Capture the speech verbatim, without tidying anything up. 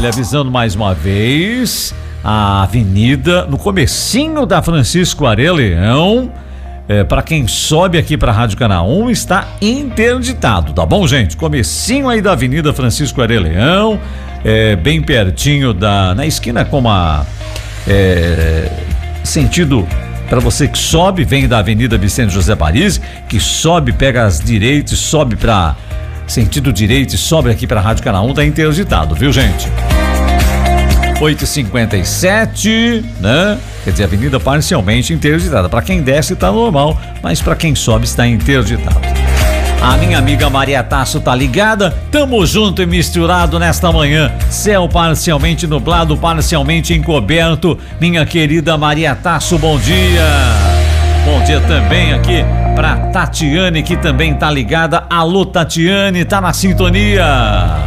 Olha, avisando mais uma vez, a avenida no comecinho da Francisco Areia Leão, é, para quem sobe aqui para a Rádio Canaã está interditado, tá bom, gente? Comecinho aí da Avenida Francisco Areia Leão, é, bem pertinho da, na esquina com a é, sentido para você que sobe, vem da Avenida Vicente José Paris, que sobe, pega as direitas, sobe para sentido direito e sobe aqui para a Rádio Canaã, tá interditado, viu, gente? oito e cinquenta e sete, né? Quer dizer, a avenida parcialmente interditada. Para quem desce tá normal, mas para quem sobe está interditado. A minha amiga Maria Tasso tá ligada? Tamo junto e misturado nesta manhã. Céu parcialmente nublado, parcialmente encoberto. Minha querida Maria Tasso, bom dia. Bom dia também aqui pra Tatiane, que também tá ligada. Alô, Tatiane, tá na sintonia.